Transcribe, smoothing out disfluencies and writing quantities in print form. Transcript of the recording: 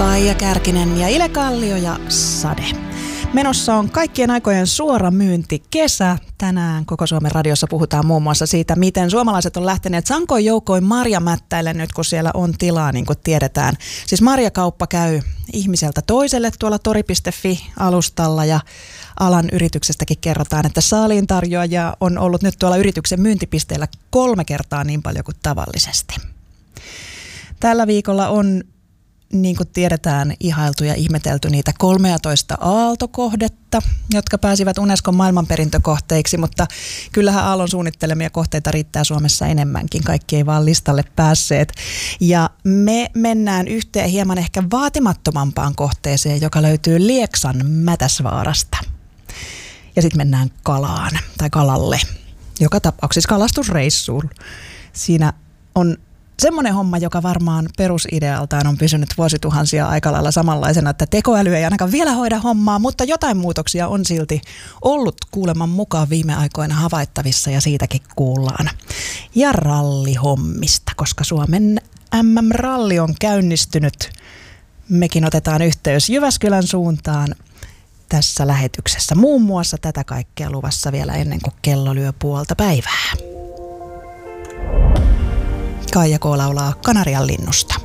Kaija Kärkinen ja Ile Kallio ja Sade. Menossa on kaikkien aikojen suora myynti kesä. Tänään Koko Suomen radiossa puhutaan muun muassa siitä, miten suomalaiset on lähteneet sankoin joukoin marjamättäille nyt, kun siellä on tilaa, niin kuin tiedetään. Siis marjakauppa käy ihmiseltä toiselle tuolla tori.fi-alustalla ja alan yrityksestäkin kerrotaan, että saaliintarjoajia on ollut nyt tuolla yrityksen myyntipisteellä 3 kertaa niin paljon kuin tavallisesti. Tällä viikolla on, niin kuin tiedetään, ihailtu ja ihmetelty niitä 13 aaltokohdetta, jotka pääsivät Unescon maailmanperintökohteiksi, mutta kyllähän Aallon suunnittelemia kohteita riittää Suomessa enemmänkin. Kaikki ei vaan listalle päässeet. Ja me mennään yhteen hieman ehkä vaatimattomampaan kohteeseen, joka löytyy Lieksan Mätäsvaarasta. Ja sitten mennään kalaan tai kalalle, joka tapauksessa kalastusreissuun. Siinä on semmoinen homma, joka varmaan perusidealtaan on pysynyt vuosituhansia aika lailla samanlaisena, että tekoäly ei ainakaan vielä hoida hommaa, mutta jotain muutoksia on silti ollut kuuleman mukaan viime aikoina havaittavissa ja siitäkin kuullaan. Ja rallihommista, koska Suomen MM-ralli on käynnistynyt. Mekin otetaan yhteys Jyväskylän suuntaan tässä lähetyksessä. Muun muassa tätä kaikkea luvassa vielä ennen kuin kello lyö 5:30. Kaija K. laulaa Kanarian linnusta.